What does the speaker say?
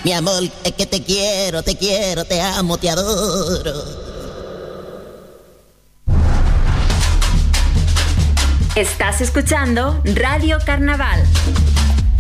Mi amor, es que te quiero, te amo, te adoro. Estás escuchando Radio Carnaval.